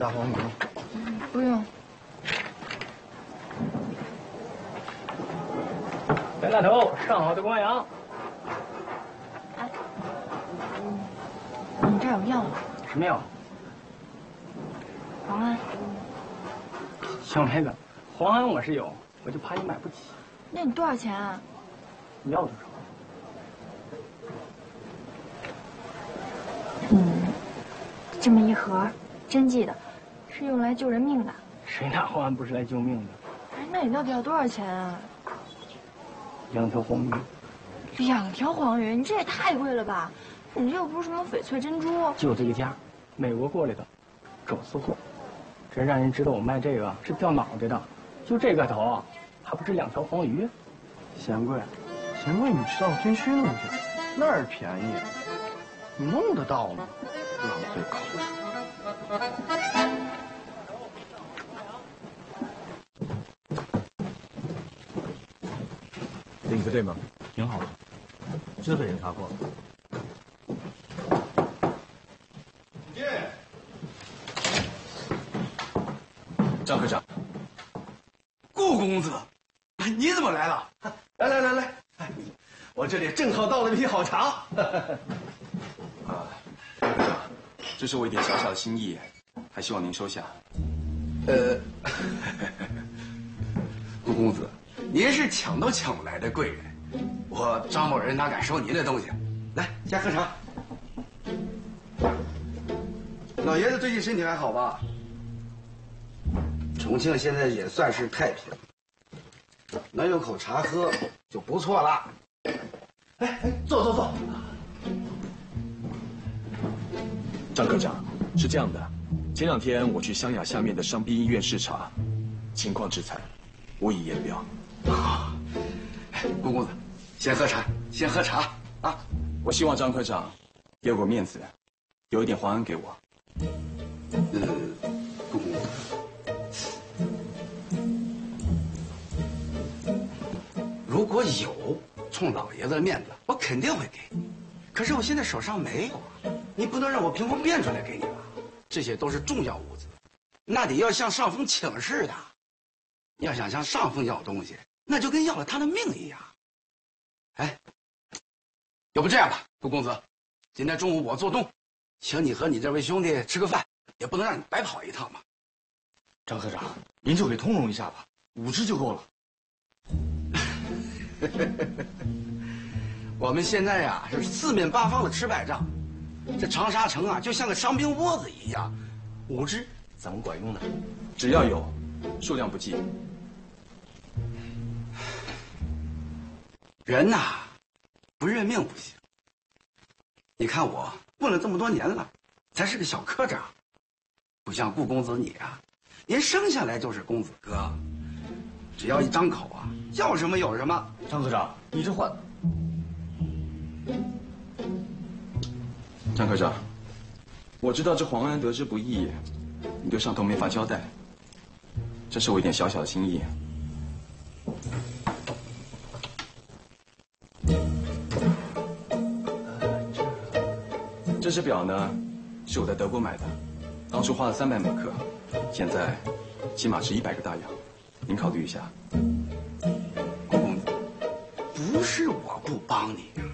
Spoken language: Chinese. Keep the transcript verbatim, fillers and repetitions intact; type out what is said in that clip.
大黄鱼吗？ 不用。 白大头，上好的光阳。 哎，你这儿有药吗？ 什么药？ 黄安。 小妹子，黄安我是有，我就怕你买不起。 那你多少钱啊？ 你要多少？ 嗯，这么一盒，针剂的，是用来救人命的。 谁拿黄安不是来救命的？ 哎，那你到底要多少钱啊？ 两条黄鱼。 两条黄鱼，你这也太贵了吧？你这又不是什么翡翠珍珠。 就这个价，美国过来的，走私货。真让人知道我卖这个是掉脑袋的。就这个头，还不值两条黄鱼？ 嫌贵，嫌贵，你上军区弄去，那儿便宜。你弄得到吗？浪费口水。 领子对吗？挺好的，这被人查过了。 进。张科长， 顾公子，你怎么来了？来来来来，我这里正好倒了一批好茶。 啊，张科长，这是我一点小小的心意，还希望您收下。 呃，顾公子，您是抢都抢不来的贵人，我张某人哪敢收您的东西？来，先喝茶。老爷子最近身体还好吧？重庆现在也算是太平，能有口茶喝就不错了。哎哎，坐坐坐。 张科长，是这样的，前两天我去湘雅下面的伤兵医院视察，情况之惨，无以言表。 啊，顾公子，先喝茶，先喝茶啊！ 我希望张科长给我面子，留一点黄安给我。 呃，顾公子，如果有，冲老爷子的面子，我肯定会给你。可是我现在手上没有啊，你不能让我凭空变出来给你吧？这些都是重要物资，那得要向上峰请示的。要想向上峰要东西，那就跟要了他的命一样。哎，要不这样吧，顾公子，今天中午我做东，请你和你这位兄弟吃个饭，也不能让你白跑一趟嘛。 张科长，您就给通融一下吧，五只就够了。 我们现在呀是四面八方的吃败仗，这长沙城啊就像个伤兵窝子一样，五只怎么管用呢？ 只要有，数量不计。 人呐，不认命不行。你看我混了这么多年了，才是个小科长，不像顾公子你啊，您生下来就是公子哥，只要一张口啊，要什么有什么。 张科长，你这话…… 张科长，我知道这黄安得之不易，你对上头没法交代，这是我一点小小的心意。这只表呢，是我在德国买的，当初花了三百门克，现在起码值一百个大洋，您考虑一下。 顾公子，不是我不帮你啊，